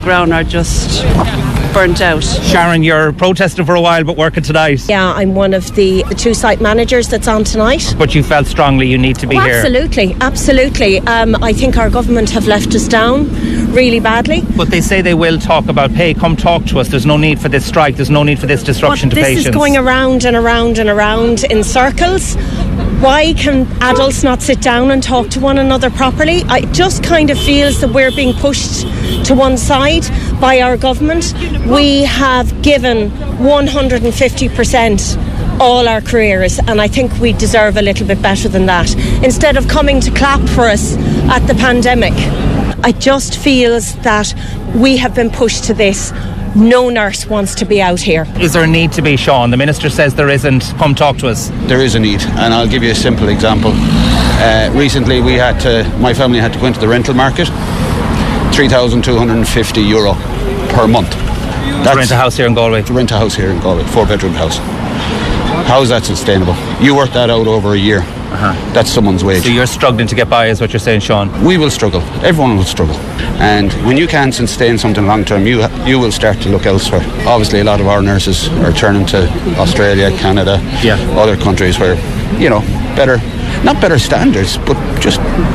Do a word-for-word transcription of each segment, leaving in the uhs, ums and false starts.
Ground are just burnt out. Sharon, you're protesting for a while but working tonight. Yeah, I'm one of the, the two site managers that's on tonight. But you felt strongly you need to be oh, here. Absolutely, absolutely. Um, I think our government have left us down really badly. But they say they will talk about pay. Come talk to us. There's no need for this strike. There's no need for this disruption but to this patients. This is going around and around and around in circles. Why can adults not sit down and talk to one another properly? I just kind of feels that we're being pushed to one side by our government. We have given one hundred fifty percent all our careers, and I think we deserve a little bit better than that. Instead of coming to clap for us at the pandemic, I just feels that we have been pushed to this. No nurse wants to be out here. Is there a need to be, Sean? The Minister says there isn't. Come talk to us. There is a need, and I'll give you a simple example. Uh, recently we had to, my family had to go into the rental market, three thousand two hundred fifty euro per month. That's to rent a house here in Galway? To rent a house here in Galway, four bedroom house. How is that sustainable? You work that out over a year. Uh-huh. That's someone's wage. So you're struggling to get by is what you're saying, Sean? We will struggle. Everyone will struggle. And when you can't sustain something long term, you you will start to look elsewhere. Obviously a lot of our nurses are turning to Australia, Canada, yeah. other countries where, you know, better, not better standards, but just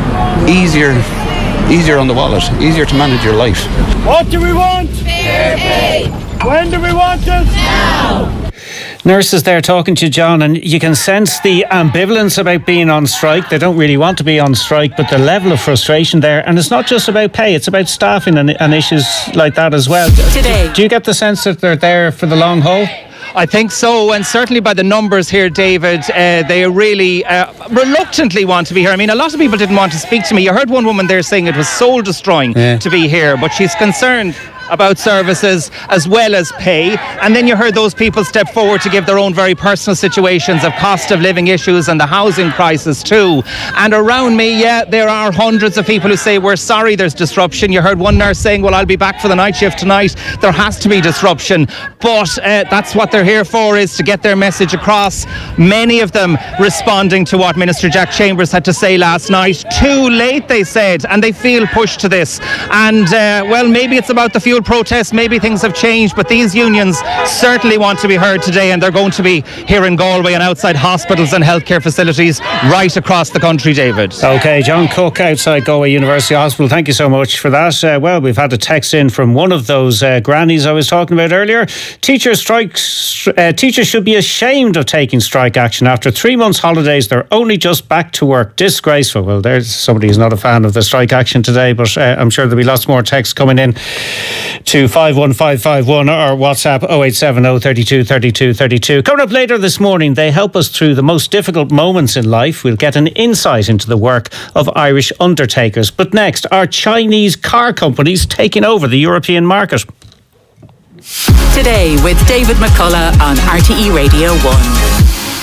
easier easier on the wallet, easier to manage your life. What do we want? Fair pay. When do we want it? Now. Nurses there talking to John, and you can sense the ambivalence about being on strike. They don't really want to be on strike, but the level of frustration there, and it's not just about pay, it's about staffing and, and issues like that as well. Today. Do you get the sense that they're there for the long haul? I think so, and certainly by the numbers here, David, uh, they really uh, reluctantly want to be here. I mean, a lot of people didn't want to speak to me. You heard one woman there saying it was soul destroying yeah. to be here, but she's concerned about services as well as pay. And then you heard those people step forward to give their own very personal situations of cost of living issues and the housing crisis too. And around me, yeah, there are hundreds of people who say, we're sorry there's disruption. You heard one nurse saying, well, I'll be back for the night shift tonight. There has to be disruption. But uh, that's what they're here for, is to get their message across. Many of them responding to what Minister Jack Chambers had to say last night. Too late, they said, and they feel pushed to this. And, uh, well, maybe it's about the fuel protests, maybe things have changed, but these unions certainly want to be heard today, and they're going to be here in Galway and outside hospitals and healthcare facilities right across the country, David. OK, John Cook outside Galway University Hospital, thank you so much for that. Uh, well, we've had a text in from one of those uh, grannies I was talking about earlier. Teachers strikes, uh, teachers should be ashamed of taking strike action. After three months holidays, they're only just back to work. Disgraceful. Well, there's somebody who's not a fan of the strike action today, but uh, I'm sure there'll be lots more texts coming in to five one five five one or WhatsApp oh eight seven oh, thirty-two, thirty-two, thirty-two. Coming up later this morning, they help us through the most difficult moments in life. We'll get an insight into the work of Irish undertakers. But next, are Chinese car companies taking over the European market? Today with David McCullough on R T E Radio one.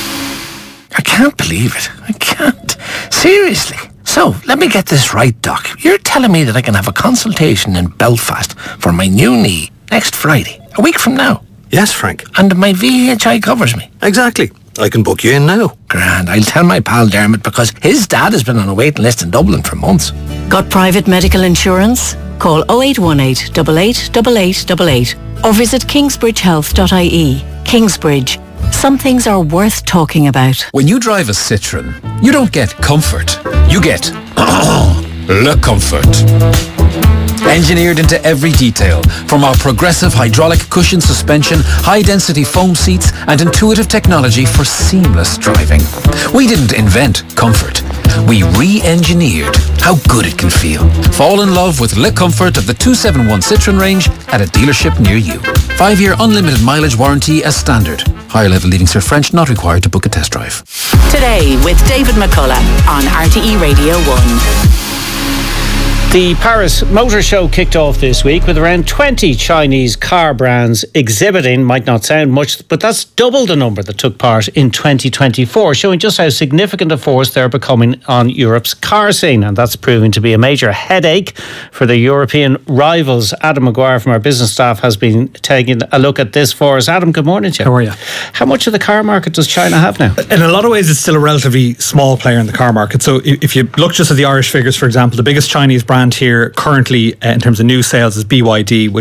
I can't believe it. I can't. Seriously. So, let me get this right, Doc. You're telling me that I can have a consultation in Belfast for my new knee next Friday, a week from now? Yes, Frank. And my V H I covers me? Exactly. I can book you in now. Grand. I'll tell my pal Dermot, because his dad has been on a waiting list in Dublin for months. Got private medical insurance? Call oh eight one eight, eight eight eight eight eight eight or visit kingsbridge health dot I E. Kingsbridge. Some things are worth talking about. When you drive a Citroen, you don't get comfort. You get Le Comfort. Engineered into every detail, from our progressive hydraulic cushion suspension, high-density foam seats, and intuitive technology for seamless driving. We didn't invent comfort. We re-engineered how good it can feel. Fall in love with Le Comfort of the two seventy-one Citroen range at a dealership near you. Five-year unlimited mileage warranty as standard. Higher level Leaving Cert French not required to book a test drive. Today with David McCullough on R T E Radio one. The Paris Motor Show kicked off this week with around twenty Chinese car brands exhibiting. Might not sound much, but that's double the number that took part in twenty twenty-four, showing just how significant a force they're becoming on Europe's car scene. And that's proving to be a major headache for the European rivals. Adam Maguire from our business staff has been taking a look at this for us. Adam, good morning to you. How are you? How much of the car market does China have now? In a lot of ways, it's still a relatively small player in the car market. So if you look just at the Irish figures, for example, the biggest Chinese brand stand here currently uh, in terms of new sales is B Y D, which